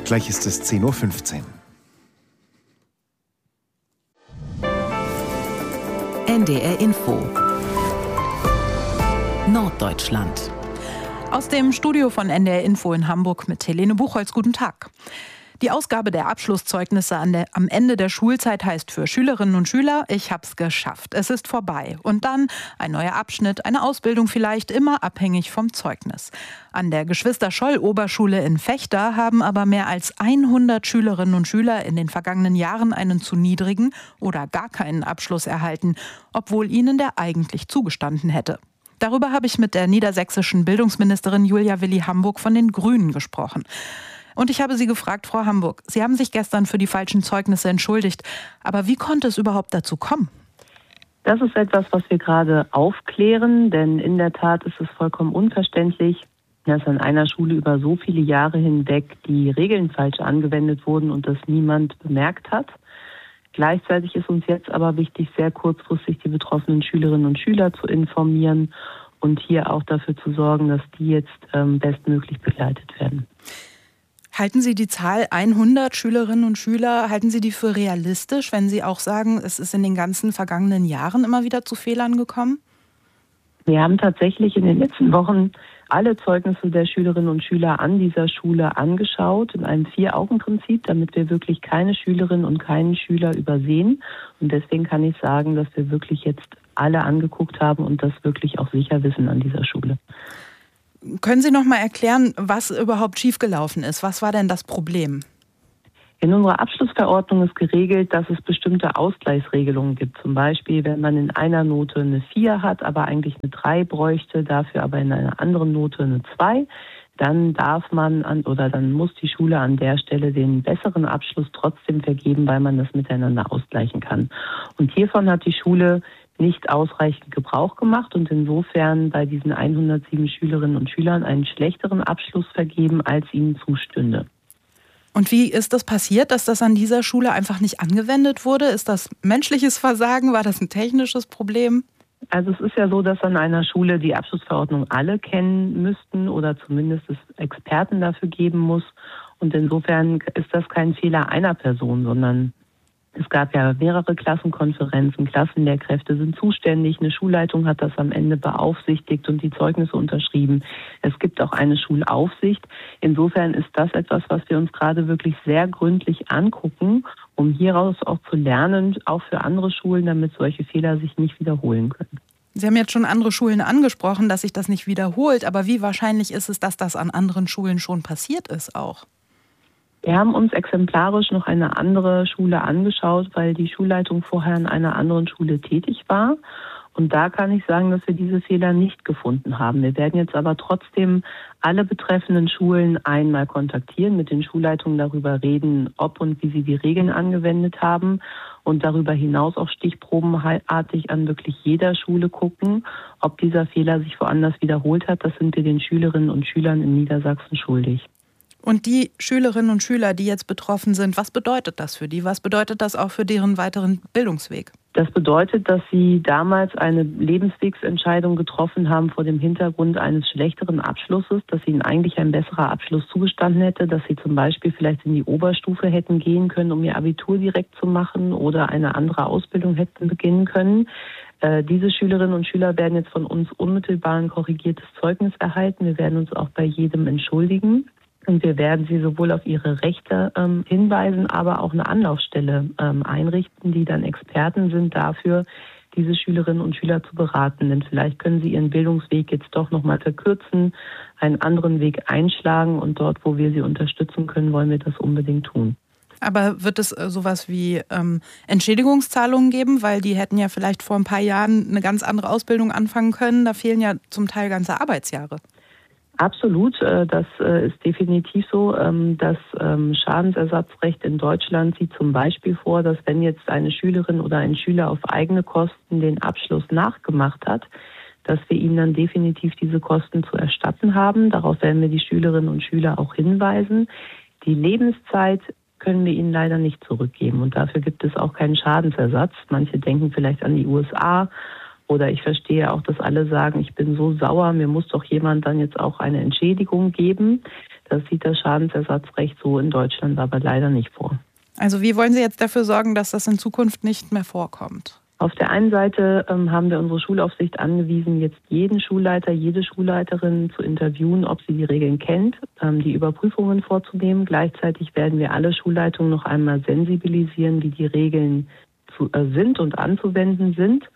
Gleich ist es 10:15 Uhr. NDR Info Norddeutschland. Aus dem Studio von NDR Info in Hamburg mit Helene Buchholz. Guten Tag. Die Ausgabe der Abschlusszeugnisse am Ende der Schulzeit heißt für Schülerinnen und Schüler: Ich hab's geschafft. Es ist vorbei. Und dann ein neuer Abschnitt, eine Ausbildung vielleicht, immer abhängig vom Zeugnis. An der Geschwister-Scholl-Oberschule in Vechta haben aber mehr als 100 Schülerinnen und Schüler in den vergangenen Jahren einen zu niedrigen oder gar keinen Abschluss erhalten, obwohl ihnen der eigentlich zugestanden hätte. Darüber habe ich mit der niedersächsischen Bildungsministerin Julia Willi-Hamburg von den Grünen gesprochen. Und ich habe sie gefragt: Frau Hamburg, Sie haben sich gestern für die falschen Zeugnisse entschuldigt. Aber wie konnte es überhaupt dazu kommen? Das ist etwas, was wir gerade aufklären, denn in der Tat ist es vollkommen unverständlich, dass an einer Schule über so viele Jahre hinweg die Regeln falsch angewendet wurden und das niemand bemerkt hat. Gleichzeitig ist uns jetzt aber wichtig, sehr kurzfristig die betroffenen Schülerinnen und Schüler zu informieren und hier auch dafür zu sorgen, dass die jetzt bestmöglich begleitet werden. Halten Sie die Zahl 100 Schülerinnen und Schüler, halten Sie die für realistisch, wenn Sie auch sagen, es ist in den ganzen vergangenen Jahren immer wieder zu Fehlern gekommen? Wir haben tatsächlich in den letzten Wochen alle Zeugnisse der Schülerinnen und Schüler an dieser Schule angeschaut, in einem 4-Augen-Prinzip, damit wir wirklich keine Schülerin und keinen Schüler übersehen. Und deswegen kann ich sagen, dass wir wirklich jetzt alle angeguckt haben und das wirklich auch sicher wissen an dieser Schule. Können Sie noch mal erklären, was überhaupt schiefgelaufen ist? Was war denn das Problem? In unserer Abschlussverordnung ist geregelt, dass es bestimmte Ausgleichsregelungen gibt. Zum Beispiel, wenn man in einer Note eine 4 hat, aber eigentlich eine 3 bräuchte, dafür aber in einer anderen Note eine 2, dann dann muss die Schule an der Stelle den besseren Abschluss trotzdem vergeben, weil man das miteinander ausgleichen kann. Und hiervon hat die Schule nicht ausreichend Gebrauch gemacht und insofern bei diesen 107 Schülerinnen und Schülern einen schlechteren Abschluss vergeben, als ihnen zustünde. Und wie ist das passiert, dass das an dieser Schule einfach nicht angewendet wurde? Ist das menschliches Versagen? War das ein technisches Problem? Also es ist ja so, dass an einer Schule die Abschlussverordnung alle kennen müssten oder zumindest es Experten dafür geben muss. Und insofern ist das kein Fehler einer Person, sondern es gab ja mehrere Klassenkonferenzen, Klassenlehrkräfte sind zuständig, eine Schulleitung hat das am Ende beaufsichtigt und die Zeugnisse unterschrieben. Es gibt auch eine Schulaufsicht. Insofern ist das etwas, was wir uns gerade wirklich sehr gründlich angucken, um hieraus auch zu lernen, auch für andere Schulen, damit solche Fehler sich nicht wiederholen können. Sie haben jetzt schon andere Schulen angesprochen, dass sich das nicht wiederholt. Aber wie wahrscheinlich ist es, dass das an anderen Schulen schon passiert ist auch? Wir haben uns exemplarisch noch eine andere Schule angeschaut, weil die Schulleitung vorher an einer anderen Schule tätig war. Und da kann ich sagen, dass wir diese Fehler nicht gefunden haben. Wir werden jetzt aber trotzdem alle betreffenden Schulen einmal kontaktieren, mit den Schulleitungen darüber reden, ob und wie sie die Regeln angewendet haben und darüber hinaus auch stichprobenartig an wirklich jeder Schule gucken, ob dieser Fehler sich woanders wiederholt hat. Das sind wir den Schülerinnen und Schülern in Niedersachsen schuldig. Und die Schülerinnen und Schüler, die jetzt betroffen sind, was bedeutet das für die? Was bedeutet das auch für deren weiteren Bildungsweg? Das bedeutet, dass sie damals eine Lebenswegsentscheidung getroffen haben vor dem Hintergrund eines schlechteren Abschlusses, dass ihnen eigentlich ein besserer Abschluss zugestanden hätte, dass sie zum Beispiel vielleicht in die Oberstufe hätten gehen können, um ihr Abitur direkt zu machen oder eine andere Ausbildung hätten beginnen können. Diese Schülerinnen und Schüler werden jetzt von uns unmittelbar ein korrigiertes Zeugnis erhalten. Wir werden uns auch bei jedem entschuldigen. Und wir werden sie sowohl auf ihre Rechte hinweisen, aber auch eine Anlaufstelle einrichten, die dann Experten sind dafür, diese Schülerinnen und Schüler zu beraten. Denn vielleicht können sie ihren Bildungsweg jetzt doch nochmal verkürzen, einen anderen Weg einschlagen. Und dort, wo wir sie unterstützen können, wollen wir das unbedingt tun. Aber wird es sowas wie Entschädigungszahlungen geben? Weil die hätten ja vielleicht vor ein paar Jahren eine ganz andere Ausbildung anfangen können. Da fehlen ja zum Teil ganze Arbeitsjahre. Absolut, das ist definitiv so. Das Schadensersatzrecht in Deutschland sieht zum Beispiel vor, dass wenn jetzt eine Schülerin oder ein Schüler auf eigene Kosten den Abschluss nachgemacht hat, dass wir ihnen dann definitiv diese Kosten zu erstatten haben. Darauf werden wir die Schülerinnen und Schüler auch hinweisen. Die Lebenszeit können wir ihnen leider nicht zurückgeben und dafür gibt es auch keinen Schadensersatz. Manche denken vielleicht an die USA. Oder ich verstehe auch, dass alle sagen, ich bin so sauer, mir muss doch jemand dann jetzt auch eine Entschädigung geben. Das sieht das Schadensersatzrecht so in Deutschland aber leider nicht vor. Also wie wollen Sie jetzt dafür sorgen, dass das in Zukunft nicht mehr vorkommt? Auf der einen Seite haben wir unsere Schulaufsicht angewiesen, jetzt jeden Schulleiter, jede Schulleiterin zu interviewen, ob sie die Regeln kennt, die Überprüfungen vorzunehmen. Gleichzeitig werden wir alle Schulleitungen noch einmal sensibilisieren, wie die Regeln sind und anzuwenden sind.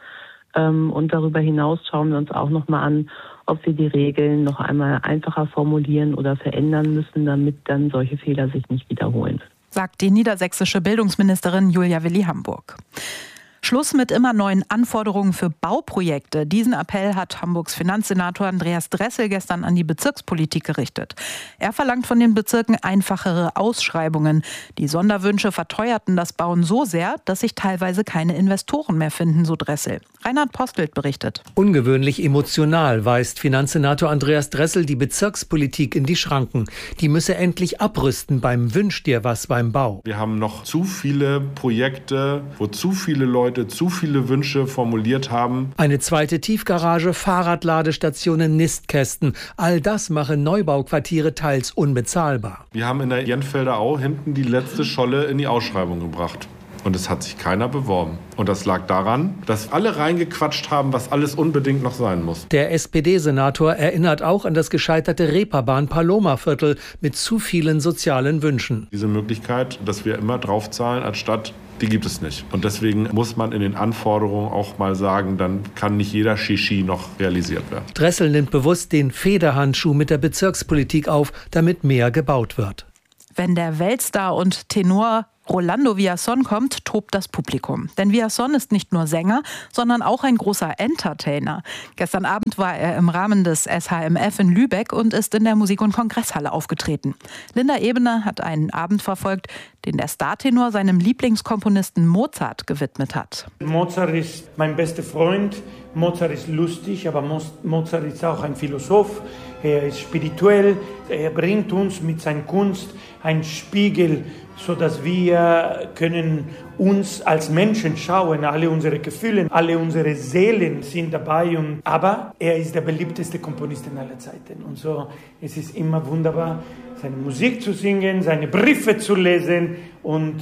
Und darüber hinaus schauen wir uns auch noch mal an, ob wir die Regeln noch einmal einfacher formulieren oder verändern müssen, damit dann solche Fehler sich nicht wiederholen. Sagt die niedersächsische Bildungsministerin Julia Willi-Hamburg. Schluss mit immer neuen Anforderungen für Bauprojekte. Diesen Appell hat Hamburgs Finanzsenator Andreas Dressel gestern an die Bezirkspolitik gerichtet. Er verlangt von den Bezirken einfachere Ausschreibungen. Die Sonderwünsche verteuerten das Bauen so sehr, dass sich teilweise keine Investoren mehr finden, so Dressel. Reinhard Postelt berichtet. Ungewöhnlich emotional weist Finanzsenator Andreas Dressel die Bezirkspolitik in die Schranken. Die müsse endlich abrüsten beim Wünsch dir was beim Bau. Wir haben noch zu viele Projekte, wo zu viele Leute zu viele Wünsche formuliert haben. Eine zweite Tiefgarage, Fahrradladestationen, Nistkästen. All das mache Neubauquartiere teils unbezahlbar. Wir haben in der Jenfelder Au hinten die letzte Scholle in die Ausschreibung gebracht. Und es hat sich keiner beworben. Und das lag daran, dass alle reingequatscht haben, was alles unbedingt noch sein muss. Der SPD-Senator erinnert auch an das gescheiterte Reeperbahn-Paloma-Viertel mit zu vielen sozialen Wünschen. Diese Möglichkeit, dass wir immer draufzahlen, anstatt, die gibt es nicht. Und deswegen muss man in den Anforderungen auch mal sagen, dann kann nicht jeder Shishi noch realisiert werden. Dressel nimmt bewusst den Federhandschuh mit der Bezirkspolitik auf, damit mehr gebaut wird. Wenn der Weltstar und Tenor Rolando Villazón kommt, tobt das Publikum. Denn Villazón ist nicht nur Sänger, sondern auch ein großer Entertainer. Gestern Abend war er im Rahmen des SHMF in Lübeck und ist in der Musik- und Kongresshalle aufgetreten. Linda Ebener hat einen Abend verfolgt, den der Startenor seinem Lieblingskomponisten Mozart gewidmet hat. Mozart ist mein bester Freund. Mozart ist lustig, aber Mozart ist auch ein Philosoph. Er ist spirituell. Er bringt uns mit seiner Kunst einen Spiegel, sodass wir können uns als Menschen schauen, alle unsere Gefühle, alle unsere Seelen sind dabei. Aber er ist der beliebteste Komponist aller Zeiten. Und so es ist immer wunderbar, seine Musik zu singen, seine Briefe zu lesen und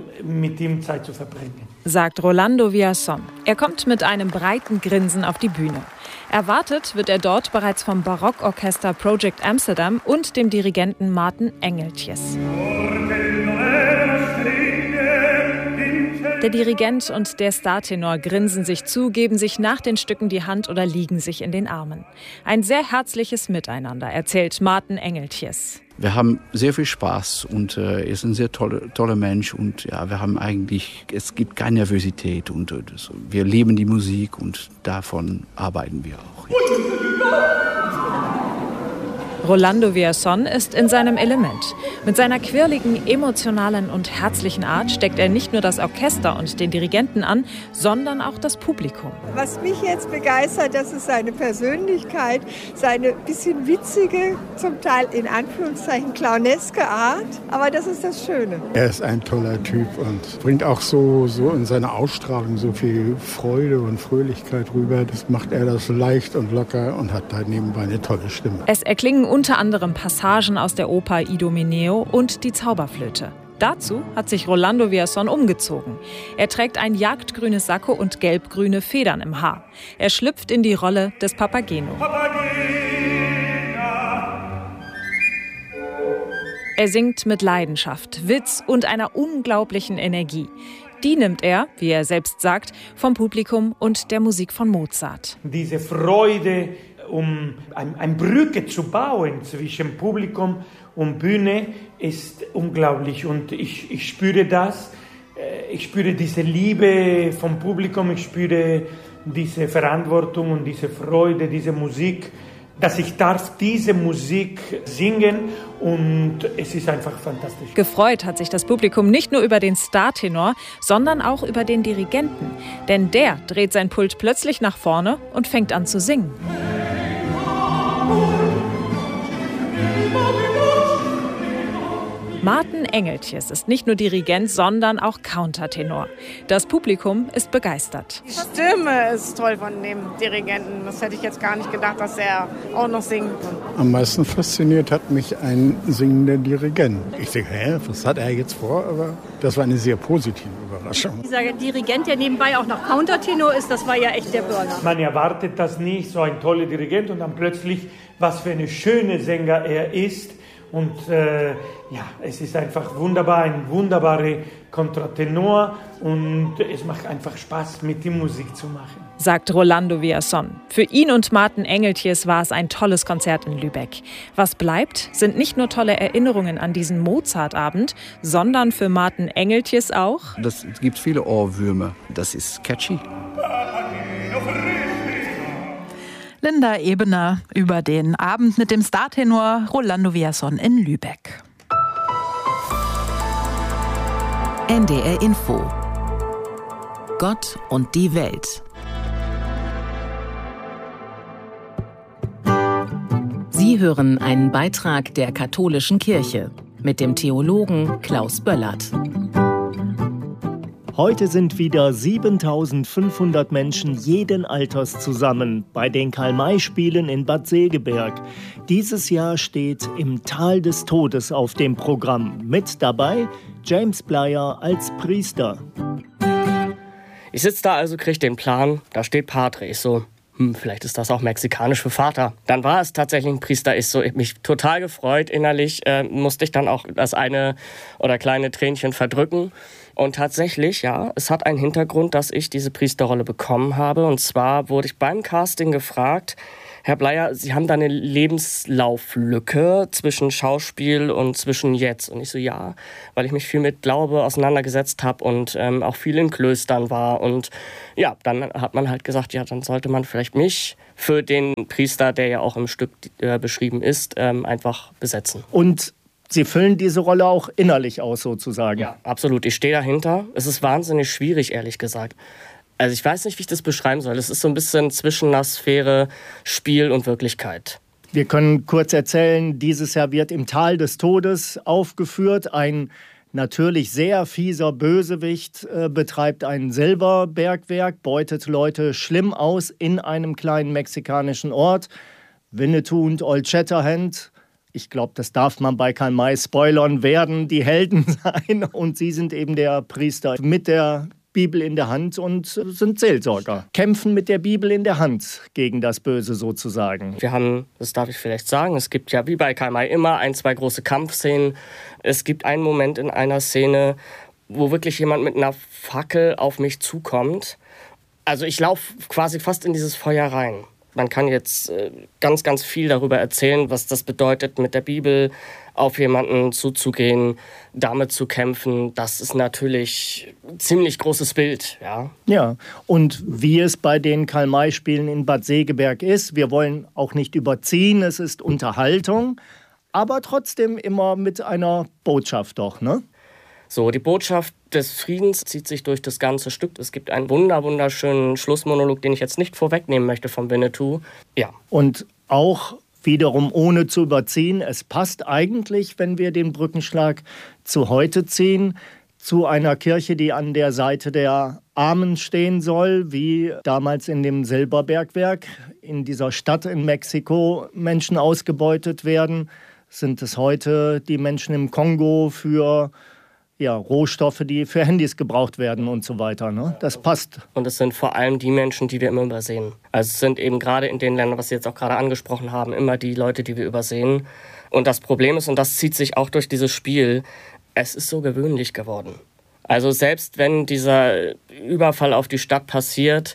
mit ihm Zeit zu verbringen. Sagt Rolando Villazón. Er kommt mit einem breiten Grinsen auf die Bühne. Erwartet wird er dort bereits vom Barockorchester Project Amsterdam und dem Dirigenten Maarten Engeltjes. Der Dirigent und der Startenor grinsen sich zu, geben sich nach den Stücken die Hand oder liegen sich in den Armen. Ein sehr herzliches Miteinander, erzählt Maarten Engeltjes. Wir haben sehr viel Spaß und er ist ein sehr toller Mensch und ja, es gibt keine Nervosität und wir lieben die Musik und davon arbeiten wir auch. Rolando Villazón ist in seinem Element. Mit seiner quirligen, emotionalen und herzlichen Art steckt er nicht nur das Orchester und den Dirigenten an, sondern auch das Publikum. Was mich jetzt begeistert, das ist seine Persönlichkeit, seine bisschen witzige, zum Teil in Anführungszeichen clowneske Art. Aber das ist das Schöne. Er ist ein toller Typ und bringt auch so in seiner Ausstrahlung so viel Freude und Fröhlichkeit rüber. Das macht er das leicht und locker und hat da nebenbei eine tolle Stimme. Es erklingen unter anderem Passagen aus der Oper Idomeneo und die Zauberflöte. Dazu hat sich Rolando Villazón umgezogen. Er trägt ein jagdgrünes Sakko und gelbgrüne Federn im Haar. Er schlüpft in die Rolle des Papageno. Er singt mit Leidenschaft, Witz und einer unglaublichen Energie. Die nimmt er, wie er selbst sagt, vom Publikum und der Musik von Mozart. Diese Freude, um eine Brücke zu bauen zwischen Publikum und Bühne, ist unglaublich. Und ich spüre das. Ich spüre diese Liebe vom Publikum. Ich spüre diese Verantwortung und diese Freude, diese Musik, dass ich darf diese Musik singen und es ist einfach fantastisch. Gefreut hat sich das Publikum nicht nur über den Startenor, sondern auch über den Dirigenten. Denn der dreht sein Pult plötzlich nach vorne und fängt an zu singen. Martin Engeltjes ist nicht nur Dirigent, sondern auch Countertenor. Das Publikum ist begeistert. Die Stimme ist toll von dem Dirigenten. Das hätte ich jetzt gar nicht gedacht, dass er auch noch singen kann. Am meisten fasziniert hat mich ein singender Dirigent. Ich denke, was hat er jetzt vor? Aber das war eine sehr positive Überraschung. Dieser Dirigent, der nebenbei auch noch Countertenor ist, das war ja echt der Burner. Man erwartet das nicht, so ein toller Dirigent und dann plötzlich, was für eine schöne Sänger er ist. Und es ist einfach wunderbar, ein wunderbarer Kontratenor und es macht einfach Spaß, mit die Musik zu machen. Sagt Rolando Villazón. Für ihn und Martin Engeltjes war es ein tolles Konzert in Lübeck. Was bleibt, sind nicht nur tolle Erinnerungen an diesen Mozart-Abend, sondern für Martin Engeltjes auch... Es gibt viele Ohrwürmer. Das ist catchy. Linda Ebener über den Abend mit dem Startenor Rolando Villazón in Lübeck. NDR Info. Gott und die Welt. Sie hören einen Beitrag der Katholischen Kirche mit dem Theologen Klaus Böllert. Heute sind wieder 7.500 Menschen jeden Alters zusammen bei den Karl-May-Spielen in Bad Segeberg. Dieses Jahr steht Im Tal des Todes auf dem Programm. Mit dabei James Bleier als Priester. Ich sitze da also, kriege den Plan, da steht Padre. Ich so, vielleicht ist das auch mexikanisch für Vater. Dann war es tatsächlich ein Priester. Ich mich total gefreut. Innerlich musste ich dann auch das eine oder kleine Tränchen verdrücken. Und tatsächlich, ja, es hat einen Hintergrund, dass ich diese Priesterrolle bekommen habe. Und zwar wurde ich beim Casting gefragt, Herr Bleier, Sie haben da eine Lebenslauflücke zwischen Schauspiel und zwischen jetzt. Und ich so, ja, weil ich mich viel mit Glaube auseinandergesetzt habe und auch viel in Klöstern war. Und ja, dann hat man halt gesagt, ja, dann sollte man vielleicht mich für den Priester, der ja auch im Stück beschrieben ist, einfach besetzen. Und Sie füllen diese Rolle auch innerlich aus, sozusagen. Ja, absolut. Ich stehe dahinter. Es ist wahnsinnig schwierig, ehrlich gesagt. Also ich weiß nicht, wie ich das beschreiben soll. Es ist so ein bisschen zwischen der Sphäre Spiel und Wirklichkeit. Wir können kurz erzählen, dieses Jahr wird Im Tal des Todes aufgeführt. Ein natürlich sehr fieser Bösewicht betreibt ein Silberbergwerk, beutet Leute schlimm aus in einem kleinen mexikanischen Ort. Winnetou und Old Shatterhand, ich glaube, das darf man bei Karl May spoilern, werden die Helden sein. Und sie sind eben der Priester mit der Bibel in der Hand und sind Seelsorger. Kämpfen mit der Bibel in der Hand gegen das Böse sozusagen. Wir haben, das darf ich vielleicht sagen, es gibt ja wie bei Karl May immer 2 große Kampfszenen. Es gibt einen Moment in einer Szene, wo wirklich jemand mit einer Fackel auf mich zukommt. Also ich laufe quasi fast in dieses Feuer rein. Man kann jetzt ganz, ganz viel darüber erzählen, was das bedeutet, mit der Bibel auf jemanden zuzugehen, damit zu kämpfen. Das ist natürlich ein ziemlich großes Bild. Ja, ja, und wie es bei den Karl-May-Spielen in Bad Segeberg ist, wir wollen auch nicht überziehen, es ist Unterhaltung, aber trotzdem immer mit einer Botschaft doch, ne? So, die Botschaft des Friedens zieht sich durch das ganze Stück. Es gibt einen wunderschönen Schlussmonolog, den ich jetzt nicht vorwegnehmen möchte von Winnetou. Ja. Und auch wiederum ohne zu überziehen, es passt eigentlich, wenn wir den Brückenschlag zu heute ziehen, zu einer Kirche, die an der Seite der Armen stehen soll, wie damals in dem Silberbergwerk in dieser Stadt in Mexiko Menschen ausgebeutet werden. Sind es heute die Menschen im Kongo für Rohstoffe, die für Handys gebraucht werden und so weiter. Ne? Das passt. Und es sind vor allem die Menschen, die wir immer übersehen. Also es sind eben gerade in den Ländern, was Sie jetzt auch gerade angesprochen haben, immer die Leute, die wir übersehen. Und das Problem ist, und das zieht sich auch durch dieses Spiel, es ist so gewöhnlich geworden. Also selbst wenn dieser Überfall auf die Stadt passiert,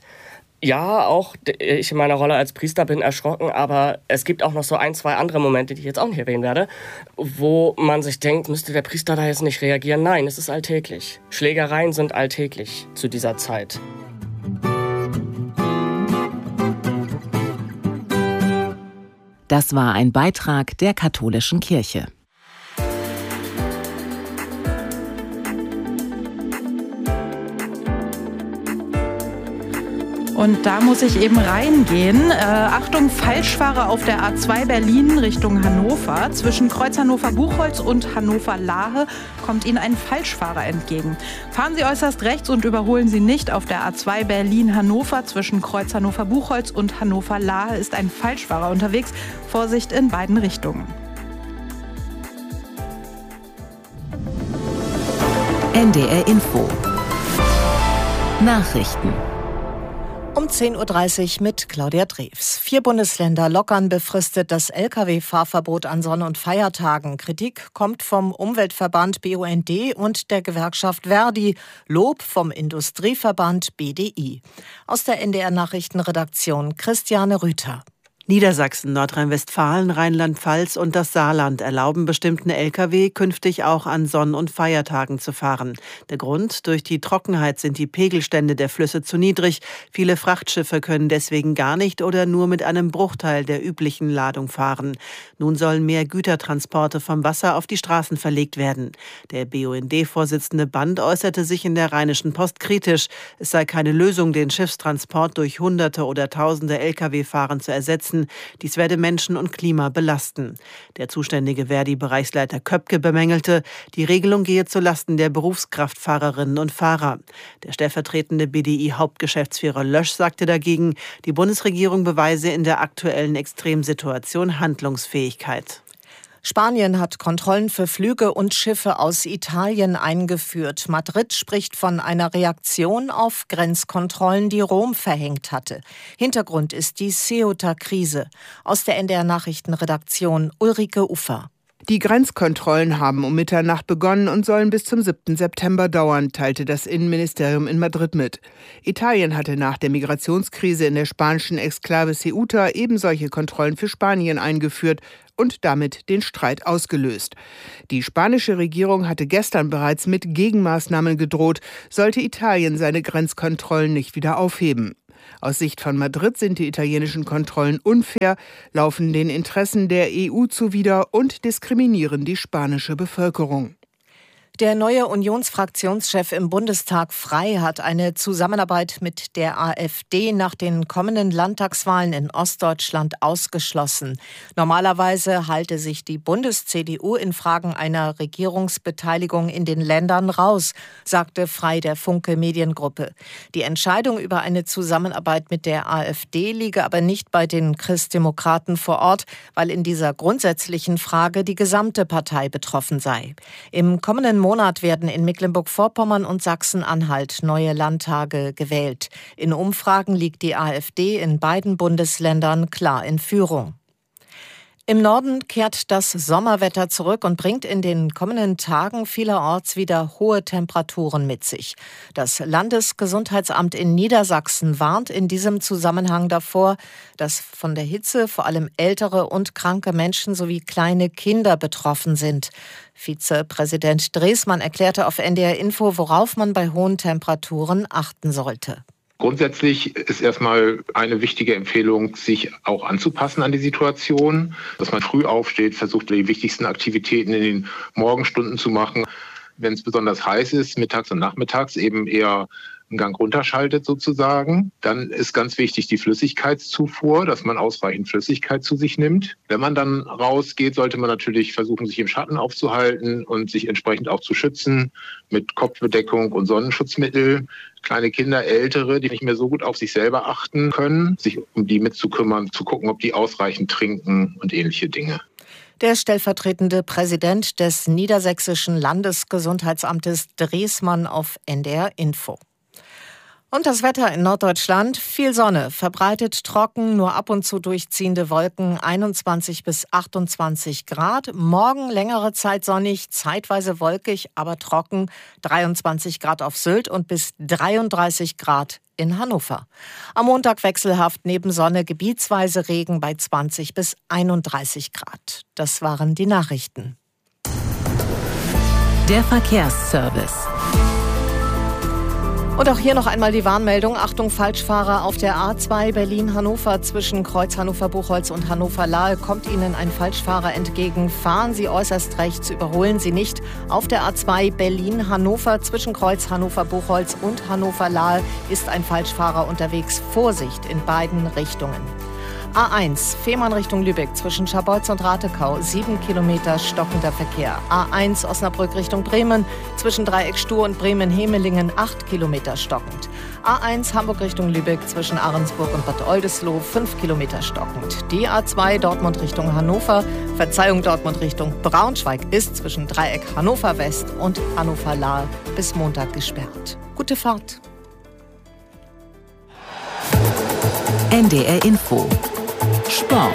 ja, auch ich in meiner Rolle als Priester bin erschrocken, aber es gibt auch noch so 1, 2 andere Momente, die ich jetzt auch nicht erwähnen werde, wo man sich denkt, müsste der Priester da jetzt nicht reagieren? Nein, es ist alltäglich. Schlägereien sind alltäglich zu dieser Zeit. Das war ein Beitrag der Katholischen Kirche. Und da muss ich eben reingehen. Achtung, Falschfahrer auf der A2 Berlin Richtung Hannover. Zwischen Kreuz Hannover-Buchholz und Hannover-Lahe kommt Ihnen ein Falschfahrer entgegen. Fahren Sie äußerst rechts und überholen Sie nicht. Auf der A2 Berlin-Hannover zwischen Kreuz Hannover-Buchholz und Hannover-Lahe ist ein Falschfahrer unterwegs. Vorsicht in beiden Richtungen. NDR Info. Nachrichten. Um 10.30 Uhr mit Claudia Drews. 4 Bundesländer lockern befristet das Lkw-Fahrverbot an Sonn- und Feiertagen. Kritik kommt vom Umweltverband BUND und der Gewerkschaft Verdi. Lob vom Industrieverband BDI. Aus der NDR-Nachrichtenredaktion Christiane Rüther. Niedersachsen, Nordrhein-Westfalen, Rheinland-Pfalz und das Saarland erlauben bestimmten Lkw künftig auch an Sonn- und Feiertagen zu fahren. Der Grund: durch die Trockenheit sind die Pegelstände der Flüsse zu niedrig. Viele Frachtschiffe können deswegen gar nicht oder nur mit einem Bruchteil der üblichen Ladung fahren. Nun sollen mehr Gütertransporte vom Wasser auf die Straßen verlegt werden. Der BUND-Vorsitzende Band äußerte sich in der Rheinischen Post kritisch. Es sei keine Lösung, den Schiffstransport durch Hunderte oder Tausende Lkw-Fahren zu ersetzen. Dies werde Menschen und Klima belasten. Der zuständige Verdi-Bereichsleiter Köpke bemängelte, die Regelung gehe zulasten der Berufskraftfahrerinnen und Fahrer. Der stellvertretende BDI-Hauptgeschäftsführer Lösch sagte dagegen, die Bundesregierung beweise in der aktuellen Extremsituation Handlungsfähigkeit. Spanien hat Kontrollen für Flüge und Schiffe aus Italien eingeführt. Madrid spricht von einer Reaktion auf Grenzkontrollen, die Rom verhängt hatte. Hintergrund ist die Ceuta-Krise. Aus der NDR-Nachrichtenredaktion Ulrike Ufer. Die Grenzkontrollen haben um Mitternacht begonnen und sollen bis zum 7. September dauern, teilte das Innenministerium in Madrid mit. Italien hatte nach der Migrationskrise in der spanischen Exklave Ceuta eben solche Kontrollen für Spanien eingeführt und damit den Streit ausgelöst. Die spanische Regierung hatte gestern bereits mit Gegenmaßnahmen gedroht, sollte Italien seine Grenzkontrollen nicht wieder aufheben. Aus Sicht von Madrid sind die italienischen Kontrollen unfair, laufen den Interessen der EU zuwider und diskriminieren die spanische Bevölkerung. Der neue Unionsfraktionschef im Bundestag Frey hat eine Zusammenarbeit mit der AfD nach den kommenden Landtagswahlen in Ostdeutschland ausgeschlossen. Normalerweise halte sich die Bundes-CDU in Fragen einer Regierungsbeteiligung in den Ländern raus, sagte Frey der Funke Mediengruppe. Die Entscheidung über eine Zusammenarbeit mit der AfD liege aber nicht bei den Christdemokraten vor Ort, weil in dieser grundsätzlichen Frage die gesamte Partei betroffen sei. Im kommenden Monat werden in Mecklenburg-Vorpommern und Sachsen-Anhalt neue Landtage gewählt. In Umfragen liegt die AfD in beiden Bundesländern klar in Führung. Im Norden kehrt das Sommerwetter zurück und bringt in den kommenden Tagen vielerorts wieder hohe Temperaturen mit sich. Das Landesgesundheitsamt in Niedersachsen warnt in diesem Zusammenhang davor, dass von der Hitze vor allem ältere und kranke Menschen sowie kleine Kinder betroffen sind. Vizepräsident Dreesmann erklärte auf NDR Info, worauf man bei hohen Temperaturen achten sollte. Grundsätzlich ist erstmal eine wichtige Empfehlung, sich auch anzupassen an die Situation, dass man früh aufsteht, versucht, die wichtigsten Aktivitäten in den Morgenstunden zu machen. Wenn es besonders heiß ist, mittags und nachmittags eben eher einen Gang runterschaltet sozusagen. Dann ist ganz wichtig die Flüssigkeitszufuhr, dass man ausreichend Flüssigkeit zu sich nimmt. Wenn man dann rausgeht, sollte man natürlich versuchen, sich im Schatten aufzuhalten und sich entsprechend auch zu schützen mit Kopfbedeckung und Sonnenschutzmittel. Kleine Kinder, Ältere, die nicht mehr so gut auf sich selber achten können, sich um die mitzukümmern, zu gucken, ob die ausreichend trinken und ähnliche Dinge. Der stellvertretende Präsident des Niedersächsischen Landesgesundheitsamtes Dreesmann auf NDR Info. Und das Wetter in Norddeutschland: viel Sonne, verbreitet trocken, nur ab und zu durchziehende Wolken, 21 bis 28 Grad. Morgen längere Zeit sonnig, zeitweise wolkig, aber trocken, 23 Grad auf Sylt und bis 33 Grad in Hannover. Am Montag wechselhaft, neben Sonne gebietsweise Regen bei 20 bis 31 Grad. Das waren die Nachrichten. Der Verkehrsservice. Und auch hier noch einmal die Warnmeldung. Achtung, Falschfahrer auf der A2 Berlin-Hannover zwischen Kreuz Hannover-Buchholz und Hannover-Lahl. Kommt Ihnen ein Falschfahrer entgegen, fahren Sie äußerst rechts, überholen Sie nicht. Auf der A2 Berlin-Hannover zwischen Kreuz Hannover-Buchholz und Hannover-Lahl ist ein Falschfahrer unterwegs. Vorsicht in beiden Richtungen. A1 Fehmarn Richtung Lübeck zwischen Scharbeutz und Ratekau 7 Kilometer stockender Verkehr. A1 Osnabrück Richtung Bremen zwischen Dreieck Stur und Bremen-Hemelingen 8 Kilometer stockend. A1 Hamburg Richtung Lübeck zwischen Ahrensburg und Bad Oldesloe 5 Kilometer stockend. Die A2 Dortmund Richtung Hannover, Dortmund Richtung Braunschweig ist zwischen Dreieck Hannover West und Hannover-Lahl bis Montag gesperrt. Gute Fahrt. NDR Info Sport.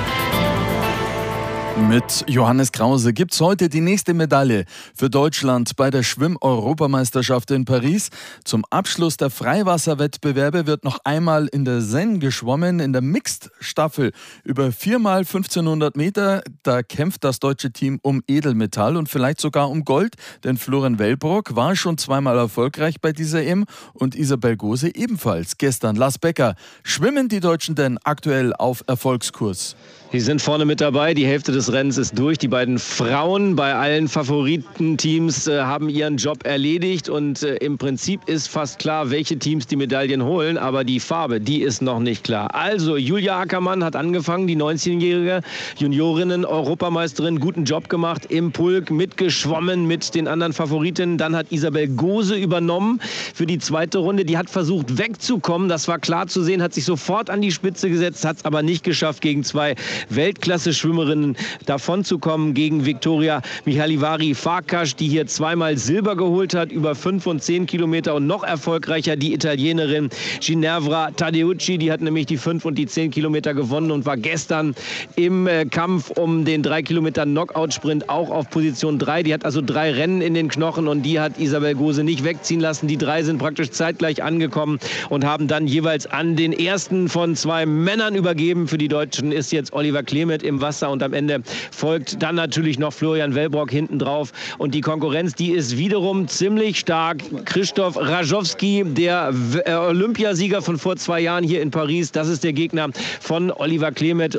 Mit Johannes Krause gibt's heute die nächste Medaille für Deutschland bei der Schwimm-Europameisterschaft in Paris. Zum Abschluss der Freiwasserwettbewerbe wird noch einmal in der Seine geschwommen, in der Mixed-Staffel über 4x 1500 Meter. Da kämpft das deutsche Team um Edelmetall und vielleicht sogar um Gold, denn Florian Wellbrock war schon zweimal erfolgreich bei dieser EM und Isabel Gose ebenfalls. Gestern Lars Becker. Schwimmen die Deutschen denn aktuell auf Erfolgskurs? Die sind vorne mit dabei, die Hälfte des Rennens ist durch. Die beiden Frauen bei allen Favoritenteams haben ihren Job erledigt und im Prinzip ist fast klar, welche Teams die Medaillen holen, aber die Farbe, die ist noch nicht klar. Also Julia Ackermann hat angefangen, die 19-jährige Juniorinnen-Europameisterin, guten Job gemacht, im Pulk mitgeschwommen mit den anderen Favoritinnen. Dann hat Isabel Gose übernommen für die zweite Runde. Die hat versucht wegzukommen, das war klar zu sehen, hat sich sofort an die Spitze gesetzt, hat es aber nicht geschafft, gegen zwei Weltklasse-Schwimmerinnen davonzukommen, gegen Viktoria Mihalivari-Farkas, die hier zweimal Silber geholt hat, über 5 und 10 Kilometer, und noch erfolgreicher die Italienerin Ginevra Tadeucci, die hat nämlich die 5 und die 10 Kilometer gewonnen und war gestern im Kampf um den 3 Kilometer Knockout-Sprint auch auf Position 3. Die hat also 3 Rennen in den Knochen und die hat Isabel Gose nicht wegziehen lassen. Die 3 sind praktisch zeitgleich angekommen und haben dann jeweils an den ersten von 2 Männern übergeben. Für die Deutschen ist jetzt Oliver Klemet im Wasser und am Ende folgt dann natürlich noch Florian Wellbrock hinten drauf. Und die Konkurrenz, die ist wiederum ziemlich stark. Krzysztof Rajowski, der Olympiasieger von vor 2 Jahren hier in Paris, das ist der Gegner von Oliver Klemet.